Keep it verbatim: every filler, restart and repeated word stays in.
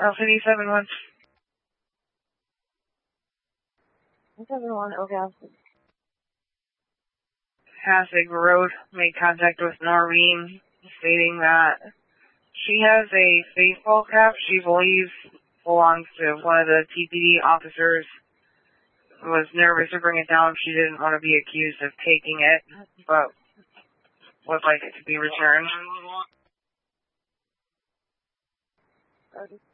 L C D seven one. seven one, okay. Passig Road made contact with Noreen, stating that she has a baseball cap she believes belongs to one of the T P D officers. Was nervous to bring it down. She didn't want to be accused of taking it, but would like it to be returned.